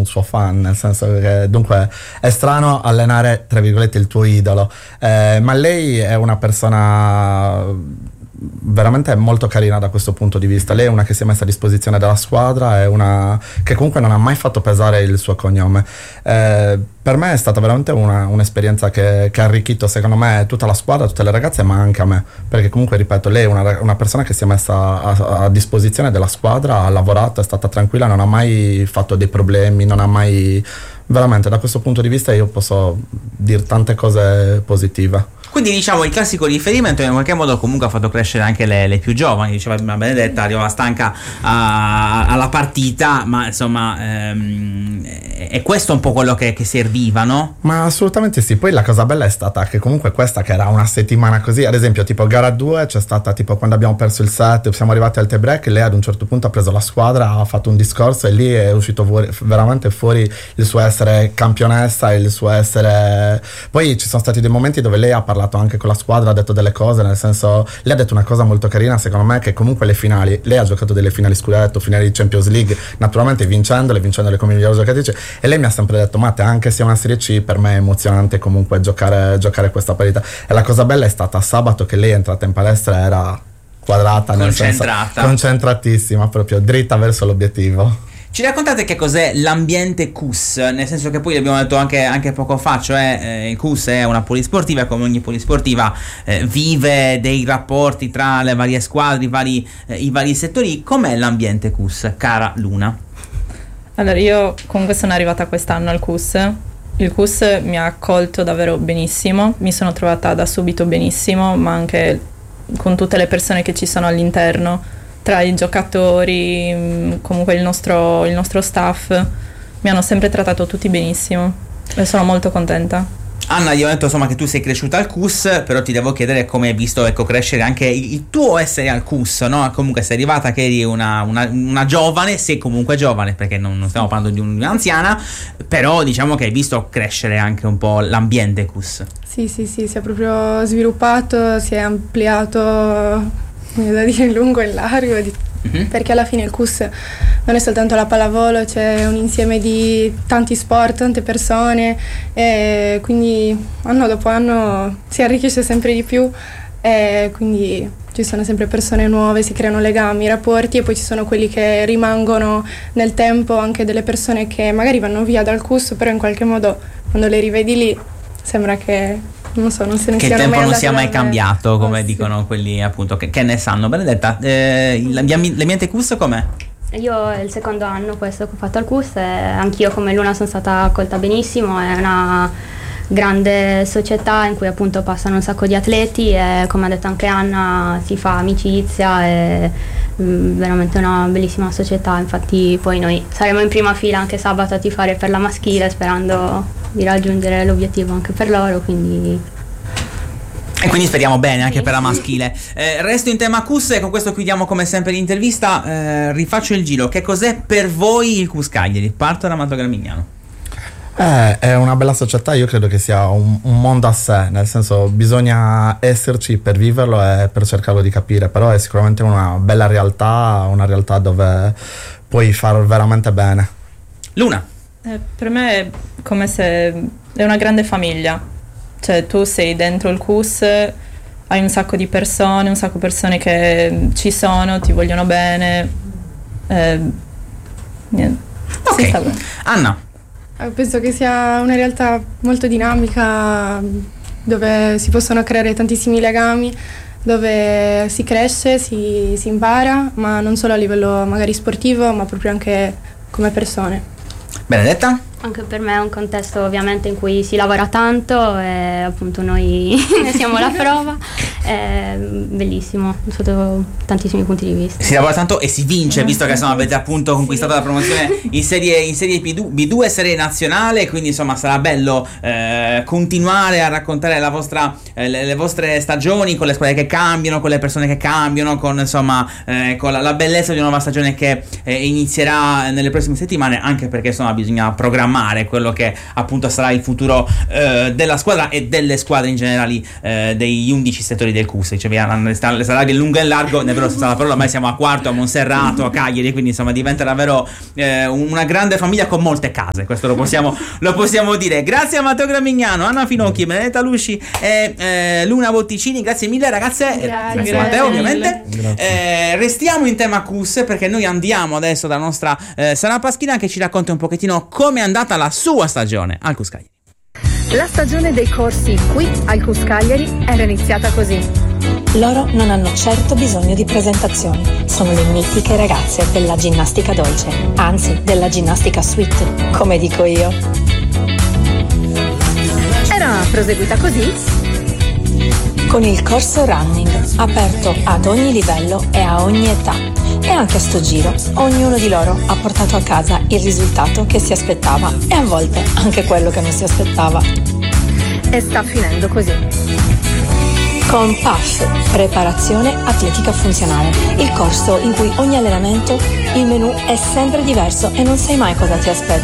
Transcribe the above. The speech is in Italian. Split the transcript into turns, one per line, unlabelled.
un suo fan, nel senso che dunque è strano allenare tra virgolette il tuo idolo, ma lei è una persona veramente molto carina da questo punto di vista. Lei è una che si è messa a disposizione della squadra, è una che comunque non ha mai fatto pesare il suo cognome. Per me è stata veramente un'esperienza che ha arricchito secondo me tutta la squadra, tutte le ragazze, ma anche a me, perché comunque ripeto, lei è una persona che si è messa a disposizione della squadra, ha lavorato, è stata tranquilla, non ha mai fatto dei problemi, non ha mai, veramente da questo punto di vista io posso dire tante cose positive.
Quindi diciamo il classico riferimento in qualche modo comunque ha fatto crescere anche le più giovani. Diceva prima Benedetta, arrivava stanca alla partita, ma insomma è questo un po' quello che serviva, no?
Ma assolutamente sì. Poi la cosa bella è stata che comunque questa che era una settimana così, ad esempio tipo gara 2 c'è stata tipo quando abbiamo perso il set, siamo arrivati al tie break, lei ad un certo punto ha preso la squadra, ha fatto un discorso e lì è uscito veramente fuori il suo essere campionessa, il suo essere... Poi ci sono stati dei momenti dove lei ha parlato anche con la squadra, ha detto delle cose, nel senso, lei ha detto una cosa molto carina secondo me, che comunque le finali, lei ha giocato delle finali scudetto, finali di Champions League, naturalmente vincendole come miglior giocatrice, e lei mi ha sempre detto: Matte, anche se è una Serie C, per me è emozionante comunque giocare questa partita. E la cosa bella è stata sabato che lei è entrata in palestra, era quadrata, nel senso, concentratissima, proprio dritta verso l'obiettivo.
Ci raccontate che cos'è l'ambiente CUS? Nel senso che poi l'abbiamo detto anche poco fa, cioè il CUS è una polisportiva e come ogni polisportiva vive dei rapporti tra le varie squadre, i vari settori. Com'è l'ambiente CUS, cara Luna?
Allora, io comunque sono arrivata quest'anno al CUS. Il CUS mi ha accolto davvero benissimo, mi sono trovata da subito benissimo, ma anche con tutte le persone che ci sono all'interno, tra i giocatori, comunque il nostro staff, mi hanno sempre trattato tutti benissimo e sono molto contenta.
Anna, io ho detto insomma che tu sei cresciuta al CUS, però ti devo chiedere come hai visto crescere anche il tuo essere al CUS, no? Comunque sei arrivata che eri una giovane, sei comunque giovane perché non stiamo parlando di un'anziana, però diciamo che hai visto crescere anche un po' l'ambiente CUS.
Sì, si è proprio sviluppato, si è ampliato da dire in lungo e in largo, perché alla fine il CUS non è soltanto la pallavolo, c'è un insieme di tanti sport, tante persone, e quindi anno dopo anno si arricchisce sempre di più, e quindi ci sono sempre persone nuove, si creano legami, rapporti, e poi ci sono quelli che rimangono nel tempo, anche delle persone che magari vanno via dal CUS, però in qualche modo quando le rivedi lì sembra che non so, non se ne
che il tempo non sia mai cambiato, come dicono quelli appunto che ne sanno. Benedetta, l'ambiente CUS com'è?
Io è il secondo anno questo che ho fatto al CUS e anch'io come Luna sono stata accolta benissimo, è una grande società in cui appunto passano un sacco di atleti e come ha detto anche Anna si fa amicizia, è veramente una bellissima società, infatti poi noi saremo in prima fila anche sabato a tifare per la maschile sperando di raggiungere l'obiettivo anche per loro,
e quindi speriamo bene anche per la maschile. Resto in tema CUS e con questo chiudiamo come sempre l'intervista. Rifaccio il giro. Che cos'è per voi il CUS Cagliari? Parto da Matteo Gramignano.
È una bella società, io credo che sia un mondo a sé, nel senso bisogna esserci per viverlo e per cercarlo di capire, però è sicuramente una bella realtà, una realtà dove puoi far veramente bene.
Luna?
Per me è come se è una grande famiglia, cioè tu sei dentro il CUS, hai un sacco di persone, che ci sono, ti vogliono bene, niente.
Ok, Anna?
Penso che sia una realtà molto dinamica dove si possono creare tantissimi legami, dove si cresce, si impara, ma non solo a livello magari sportivo, ma proprio anche come persone.
Benedetta?
Anche per me è un contesto ovviamente in cui si lavora tanto e appunto noi ne siamo la prova, è bellissimo sotto tantissimi punti di vista.
Si lavora tanto e si vince, visto che insomma avete appunto conquistato la promozione in serie B2 e serie nazionale, quindi insomma sarà bello continuare a raccontare la vostra le vostre stagioni con le squadre che cambiano, con le persone che cambiano, con insomma con la bellezza di una nuova stagione che inizierà nelle prossime settimane, anche perché insomma bisogna programmare programmare quello che appunto sarà il futuro della squadra e delle squadre in generale, degli 11 settori del CUS. Cioè, sarà in lungo e in largo, ne avrò senza la parola, ormai siamo a Quarto, a Monserrato, a Cagliari, quindi insomma diventa davvero una grande famiglia con molte case, questo lo possiamo dire. Grazie a Matteo Gramignano, Anna Finocchi, Benedetta Lusci e Luna Botticini, grazie mille ragazze. Grazie Matteo, ovviamente. Restiamo in tema CUS, perché noi andiamo adesso dalla nostra Sara Paschina, che ci racconta un pochettino come è andata la sua stagione al CUS Cagliari.
La stagione dei corsi qui al CUS Cagliari era iniziata così.
Loro non hanno certo bisogno di presentazioni, sono le mitiche ragazze della ginnastica dolce, anzi della ginnastica sweet, come dico io.
Era proseguita così
con il corso running, aperto ad ogni livello e a ogni età. E anche a sto giro, ognuno di loro ha portato a casa il risultato che si aspettava e a volte anche quello che non si aspettava.
E sta finendo così.
Con PAF, preparazione atletica funzionale, il corso in cui ogni allenamento, il menù è sempre diverso e non sai mai cosa ti aspetta.